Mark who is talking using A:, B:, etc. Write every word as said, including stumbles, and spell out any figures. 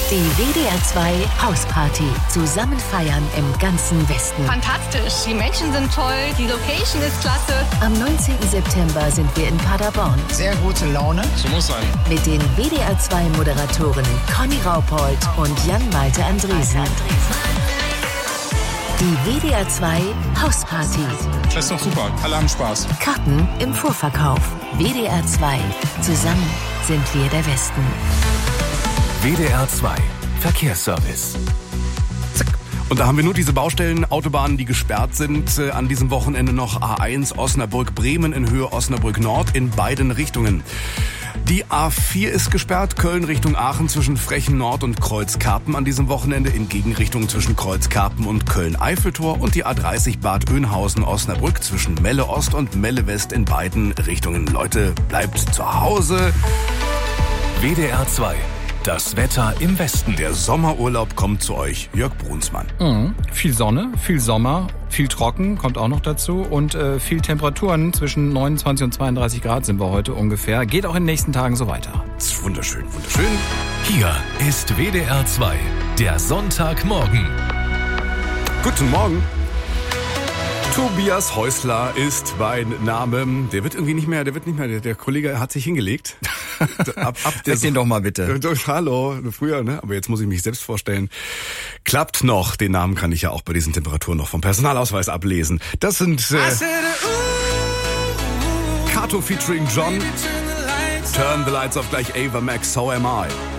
A: Die W D R zwei Hausparty. Zusammen feiern im ganzen Westen.
B: Fantastisch. Die Menschen sind toll. Die Location ist klasse.
A: Am neunzehnten September sind wir in Paderborn.
C: Sehr gute Laune.
D: So muss sein.
A: Mit den W D R zwei Moderatoren Conny Raupold und Jan-Malte Andresen. Die W D R zwei Hausparty.
D: Das ist doch super. Alle haben Spaß.
A: Karten im Vorverkauf. W D R zwei. Zusammen sind wir der Westen.
E: W D R zwei Verkehrsservice.
F: Zack. Und da haben wir nur diese Baustellen, Autobahnen, die gesperrt sind. Äh, an diesem Wochenende noch A eins Osnabrück-Bremen in Höhe Osnabrück-Nord in beiden Richtungen. Die A vier ist gesperrt, Köln Richtung Aachen zwischen Frechen Nord und Kreuzkarpen an diesem Wochenende, in Gegenrichtung zwischen Kreuzkarpen und Köln-Eiffeltor, und die A dreißig Bad Oeynhausen-Osnabrück zwischen Melle Ost und Melle West in beiden Richtungen. Leute, bleibt zu Hause.
E: W D R zwei. Das Wetter im Westen.
F: Der Sommerurlaub kommt zu euch. Jörg Brunsmann.
G: Mhm. Viel Sonne, viel Sommer, viel trocken kommt auch noch dazu und äh, viel Temperaturen. Zwischen neunundzwanzig und zweiunddreißig Grad sind wir heute ungefähr. Geht auch in den nächsten Tagen so weiter.
F: Das ist wunderschön, wunderschön.
E: Hier ist W D R zwei, der Sonntagmorgen.
F: Guten Morgen. Tobias Häusler ist mein Name. Der wird irgendwie nicht mehr, der wird nicht mehr, der, der Kollege hat sich hingelegt.
G: Ab, ab der Sag den doch mal bitte.
F: Hallo, früher, ne? Aber jetzt muss ich mich selbst vorstellen. Klappt noch. Den Namen kann ich ja auch bei diesen Temperaturen noch vom Personalausweis ablesen. Das sind äh, Kato featuring John. Turn the lights off gleich Ava Max, So Am I.